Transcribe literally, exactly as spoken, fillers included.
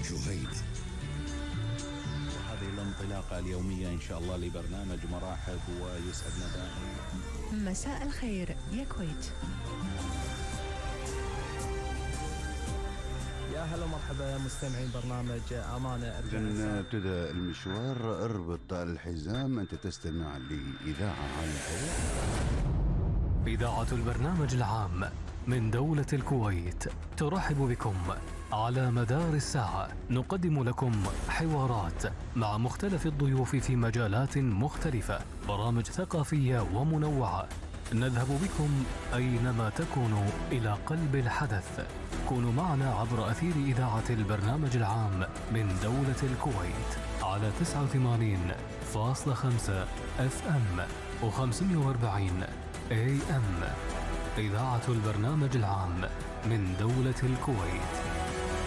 جهيد. وهذه الانطلاقة اليومية إن شاء الله لبرنامج مراحب، ويسعدنا دائما. مساء الخير يا كويت. يا هلا ومرحبا يا مستمعين برنامج أمانة. إذن ابتدأ المشوار، اربط الحزام، أنت تستمع لإذاعة على الهواء. إذاعة البرنامج العام من دولة الكويت ترحب بكم. على مدار الساعة نقدم لكم حوارات مع مختلف الضيوف في مجالات مختلفة، برامج ثقافية ومنوعة. نذهب بكم أينما تكونوا إلى قلب الحدث. كونوا معنا عبر أثير إذاعة البرنامج العام من دولة الكويت على تسعة وثمانين فاصلة خمسة اف ام وخمسمائة وأربعين اي ام. إذاعة البرنامج العام من دولة الكويت.